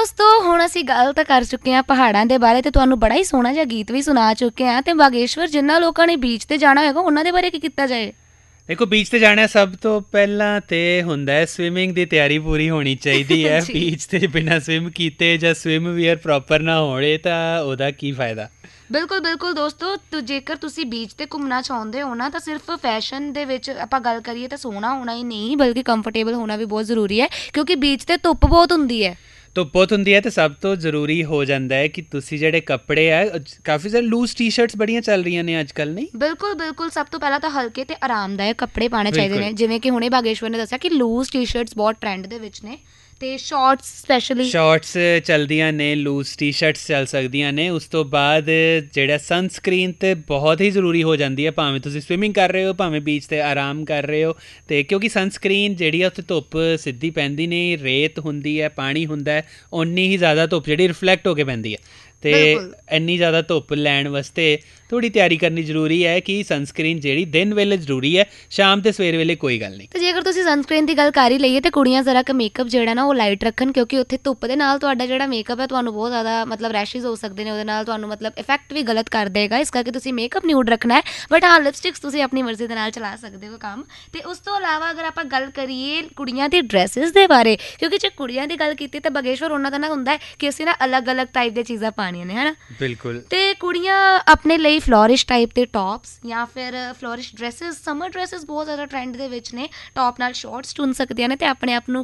ਦੋਸਤੋ ਹੁਣ ਅਸੀਂ ਗੱਲ ਤਾਂ ਕਰ ਚੁੱਕੇ ਹਾਂ ਪਹਾੜਾਂ ਦੇ ਬਾਰੇ ਤੇ ਤੁਹਾਨੂੰ ਬੜਾ ਹੀ ਸੋਹਣਾ ਜਿਹਾ ਗੀਤ ਵੀ ਸੁਣਾ ਚੁੱਕੇ ਹਾਂ ਤੇ ਬਾਗੇਸ਼ਵਰ ਜਿਨ੍ਹਾਂ ਲੋਕਾਂ ਨੇ ਬੀਚ ਤੇ ਜਾਣਾ ਹੋਏਗਾ ਉਹਨਾਂ ਦੇ ਬਾਰੇ ਕੀ ਕੀਤਾ ਜਾਏ। ਦੇਖੋ ਬੀਚ ਤੇ ਜਾਣਾ ਸਭ ਤੋਂ ਪਹਿਲਾਂ ਤੇ ਹੁੰਦਾ ਹੈ ਸਵਿਮਿੰਗ ਦੀ ਤਿਆਰੀ ਪੂਰੀ ਹੋਣੀ ਚਾਹੀਦੀ ਹੈ। ਜੀ ਬੀਚ ਤੇ ਬਿਨਾਂ ਸਵਿਮ ਕੀਤੇ ਜਾਂ ਸਵਿਮ ਵੀਅਰ ਪ੍ਰੋਪਰ ਨਾ ਹੋਣੇ ਤਾਂ ਉਹਦਾ ਕੀ ਫਾਇਦਾ। ਬਿਲਕੁਲ ਬਿਲਕੁਲ ਦੋਸਤੋ, ਜੇਕਰ ਤੁਸੀਂ ਬੀਚ ਤੇ ਘੁੰਮਣਾ ਚਾਹੁੰਦੇ ਹੋ ਨਾ ਤਾਂ ਸਿਰਫ ਫੈਸ਼ਨ ਦੇ ਵਿੱਚ ਆਪਾਂ ਗੱਲ ਕਰੀਏ ਤਾਂ ਸੋਹਣਾ ਹੋਣਾ ਹੀ ਨਹੀਂ ਬਲਕਿ ਕੰਫਰਟੇਬਲ ਹੋਣਾ ਵੀ ਬਹੁਤ ਜ਼ਰੂਰੀ ਹੈ ਕਿਉਂਕਿ ਬੀਚ ਤੇ ਧੁੱਪ ਬਹੁਤ ਹੁੰਦੀ ਹੈ। ਧੁੱਪ ਬਹੁਤ ਹੁੰਦੀ ਹੈ ਤੇ ਸਭ ਤੋਂ ਜ਼ਰੂਰੀ ਹੋ ਜਾਂਦਾ ਹੈ ਕਿ ਤੁਸੀਂ ਜਿਹੜੇ ਕੱਪੜੇ ਆ ਕਾਫੀ ਸਾਰੇ ਲੂਜ਼ ਟੀ-ਸ਼ਰਟਸ ਬੜੀਆਂ ਚੱਲ ਰਹੀਆਂ ਨੇ ਅੱਜ ਕੱਲ੍ਹ ਨਹੀਂ। ਬਿਲਕੁਲ ਬਿਲਕੁਲ, ਸਭ ਤੋਂ ਪਹਿਲਾਂ ਤਾਂ ਹਲਕੇ ਤੇ ਆਰਾਮਦਾਇਕ ਕੱਪੜੇ ਪਾਉਣੇ ਚਾਹੀਦੇ ਬਿਲਕੁਲ ਨੇ ਜਿਵੇਂ ਕਿ ਹੁਣੇ ਬਾਗੇਸ਼ਵਰ ਨੇ ਦੱਸਿਆ ਕਿ ਲੂਜ਼ ਟੀ-ਸ਼ਰਟਸ ਬਹੁਤ ਟਰੈਂਡ ਦੇ ਵਿੱਚ ਨੇ ਤੇ ਸ਼ਾਰਟਸ ਸਪੈਸ਼ਲੀ ਸ਼ਾਰਟਸ ਚਲਦੀਆਂ ਨੇ, ਲੂਜ਼ ਟੀ-ਸ਼ਰਟਸ ਚੱਲ ਸਕਦੀਆਂ ਨੇ। ਉਸ ਤੋਂ ਬਾਅਦ ਜਿਹੜਾ ਸਨਸਕਰੀਨ ਤੇ ਬਹੁਤ ਹੀ ਜ਼ਰੂਰੀ ਹੋ ਜਾਂਦੀ ਹੈ ਭਾਵੇਂ ਤੁਸੀਂ ਸਵਿਮਿੰਗ ਕਰ ਰਹੇ ਹੋ ਭਾਵੇਂ ਬੀਚ ਤੇ ਆਰਾਮ ਕਰ ਰਹੇ ਹੋ। ਤੇ ਕਿਉਂਕਿ ਸਨਸਕਰੀਨ ਜਿਹੜੀ ਆ ਉੱਥੇ ਧੁੱਪ ਸਿੱਧੀ ਪੈਂਦੀ ਨਹੀਂ, ਰੇਤ ਹੁੰਦੀ ਹੈ, ਪਾਣੀ ਹੁੰਦਾ ਹੈ, ਓਨੀ ਹੀ ਜ਼ਿਆਦਾ ਧੁੱਪ ਜਿਹੜੀ ਰਿਫਲੈਕਟ ਹੋ ਕੇ ਪੈਂਦੀ ਹੈ ਤੇ ਬਿਲਕੁਲ ਇੰਨੀ ਜ਼ਿਆਦਾ ਧੁੱਪ ਲੈਣ ਵਾਸਤੇ ਥੋੜ੍ਹੀ ਤਿਆਰੀ ਕਰਨੀ ਜ਼ਰੂਰੀ ਹੈ ਕਿ ਸਨਸਕਰੀਨ ਜਿਹੜੀ ਦਿਨ ਵੇਲੇ ਜ਼ਰੂਰੀ ਹੈ, ਸ਼ਾਮ ਤੇ ਸਵੇਰ ਵੇਲੇ ਕੋਈ ਗੱਲ ਨਹੀਂ। ਤੇ ਜੇਕਰ ਤੁਸੀਂ ਸਨਸਕ੍ਰੀਨ ਦੀ ਗੱਲ ਕਰ ਹੀ ਲਈਏ ਤੇ ਕੁੜੀਆਂ ਜ਼ਰਾ ਕੁ ਮੇਕਅਪ ਜਿਹੜਾ ਨਾ ਉਹ ਲਾਈਟ ਰੱਖਣ ਕਿਉਂਕਿ ਉੱਥੇ ਧੁੱਪ ਦੇ ਨਾਲ ਤੁਹਾਡਾ ਜਿਹੜਾ ਮੇਕਅਪ ਹੈ ਤੁਹਾਨੂੰ ਬਹੁਤ ਜ਼ਿਆਦਾ ਮਤਲਬ ਰੈਸ਼ਿਜ਼ ਹੋ ਸਕਦੇ ਨੇ, ਉਹਦੇ ਨਾਲ ਤੁਹਾਨੂੰ ਮਤਲਬ ਇਫੈਕਟ ਵੀ ਗਲਤ ਕਰ ਦੇਗਾ। ਇਸ ਕਰਕੇ ਤੁਸੀਂ ਮੇਕਅਪ ਨਿਊਡ ਰੱਖਣਾ ਹੈ ਬਟ ਹਾਂ ਲਿਪਸਟਿਕਸ ਤੁਸੀਂ ਆਪਣੀ ਮਰਜ਼ੀ ਦੇ ਨਾਲ ਚਲਾ ਸਕਦੇ ਹੋ ਕੰਮ। ਤੇ ਉਸ ਤੋਂ ਇਲਾਵਾ ਅਗਰ ਆਪਾਂ ਗੱਲ ਕਰੀਏ ਕੁੜੀਆਂ ਦੀ ਡਰੈਸਿਸ ਦੇ ਬਾਰੇ ਕਿਉਂਕਿ ਜੇ ਕੁੜੀਆਂ ਦੀ ਗੱਲ ਕੀਤੀ ਤਾਂ ਬਾਗੇਸ਼ਵਰ ਉਹਨਾਂ ਦਾ ਨਾ ਹੁੰਦਾ ਹੈ ਕਿ ਅਸੀਂ ਨਾ ਅਲੱਗ-ਅਲੱਗ ਟਾਈਪ ਦੀਆਂ ਚੀਜ਼ਾਂ ਪਾਉਣੀਆਂ ਨੇ ਹੈ ਨਾ। ਬਿਲਕੁਲ ਤੇ ਕੁੜੀਆਂ ਆਪਣੇ ਲਈ ਫਲੋਰਿਸ਼ ਟਾਈਪ ਦੇ ਟੌਪਸ ਜਾਂ ਫਿਰ ਫਲੋਰਿਸ਼ ਡਰੈਸਿਸ, ਸਮਰ ਡਰੈਸਿਸ ਬਹੁਤ ਜ਼ਿਆਦਾ ਟਰੈਂਡ ਦੇ ਵਿੱਚ ਨੇ। ਟੌਪ ਨਾਲ ਸ਼ਾਰਟਸ ਚੁਣ ਸਕਦੀਆਂ ਨੇ ਤੇ ਆਪਣੇ ਆਪ ਨੂੰ